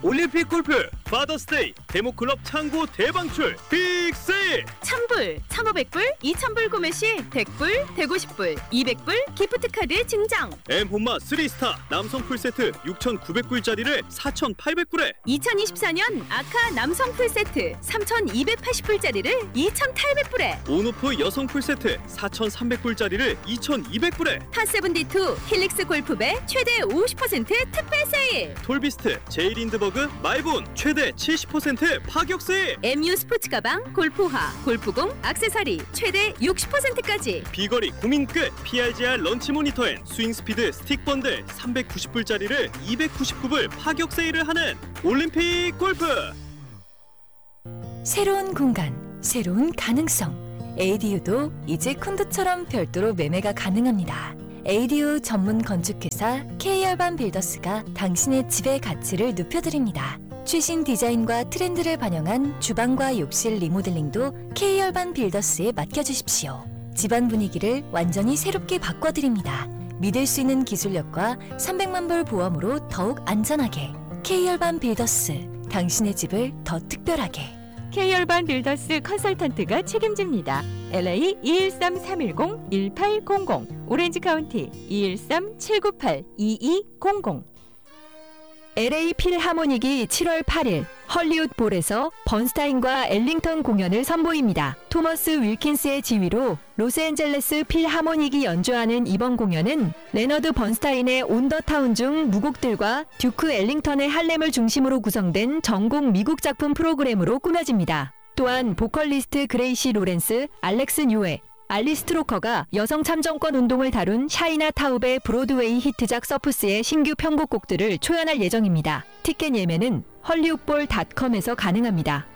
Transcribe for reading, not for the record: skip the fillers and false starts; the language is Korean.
올림픽 골프 파더스데이 데모클럽 창고 대방출 빅세일. 1000불, 1500불, 2000불 구매 시 100불, 150불, 200불 기프트카드 증정. 엠혼마 3스타 남성 풀세트 6,900불짜리를 4,800불에. 2024년 아카 남성 풀세트 3280불짜리를 2800불에. 온오프 여성 풀세트 4,300불짜리를 2,200불에. 파7D2 힐릭스 골프배 최대 50% 특별 세일. 톨비스트 제이린드버그 마이본 최대 70% 파격 세일. MU 스포츠 가방, 골프화, 골프공, 액세서리 최대 60%까지. 비거리 고민 끝 PRGR 런치 모니터 앤 스윙 스피드 스틱 번들 399불짜리를 299불 파격 세일을 하는 올림픽 골프. 새로운 공간, 새로운 가능성. ADU도 이제 콘도처럼 별도로 매매가 가능합니다. ADU 전문 건축회사 K열반 빌더스가 당신의 집의 가치를 높여드립니다. 최신 디자인과 트렌드를 반영한 주방과 욕실 리모델링도 K열반 빌더스에 맡겨주십시오. 집안 분위기를 완전히 새롭게 바꿔드립니다. 믿을 수 있는 기술력과 300만 불 보험으로 더욱 안전하게. K열반 빌더스, 당신의 집을 더 특별하게. K열반 빌더스 컨설턴트가 책임집니다. LA 213-310-1800, 오렌지 카운티 213-798-2200. LA 필하모닉이 7월 8일 헐리우드 볼에서 번스타인과 엘링턴 공연을 선보입니다. 토머스 윌킨스의 지휘로 로스앤젤레스 필하모닉이 연주하는 이번 공연은 레너드 번스타인의 온 더 타운 중 무곡들과 듀크 엘링턴의 할렘을 중심으로 구성된 전곡 미국 작품 프로그램으로 꾸며집니다. 또한 보컬리스트 그레이시 로렌스, 알렉스 뉴에, 알리 스트로커가 여성 참정권 운동을 다룬 샤이나 타웁의 브로드웨이 히트작 서프스의 신규 편곡곡들을 초연할 예정입니다. 티켓 예매는 헐리우드볼.com에서 가능합니다.